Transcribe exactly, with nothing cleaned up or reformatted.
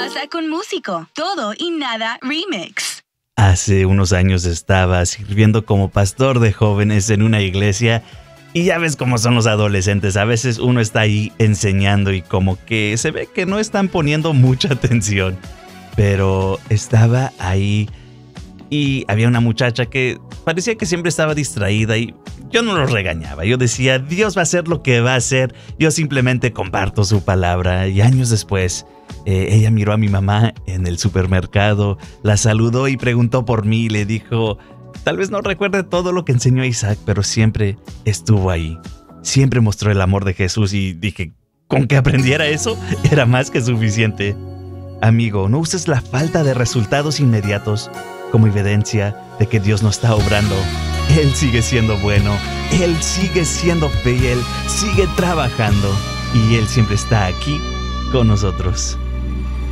pasa con Músico? Todo y nada remix. Hace unos años estaba sirviendo como pastor de jóvenes en una iglesia y ya ves cómo son los adolescentes. A veces uno está ahí enseñando y como que se ve que no están poniendo mucha atención. Pero estaba ahí y había una muchacha que parecía que siempre estaba distraída y yo no los regañaba. Yo decía, Dios va a hacer lo que va a hacer. Yo simplemente comparto su palabra. Y años después, eh, ella miró a mi mamá en el supermercado, la saludó y preguntó por mí y le dijo, tal vez no recuerde todo lo que enseñó Isaac, pero siempre estuvo ahí. Siempre mostró el amor de Jesús y dije, con que aprendiera eso, era más que suficiente. Amigo, no uses la falta de resultados inmediatos como evidencia de que Dios no está obrando. Él sigue siendo bueno, Él sigue siendo fiel, sigue trabajando y Él siempre está aquí con nosotros.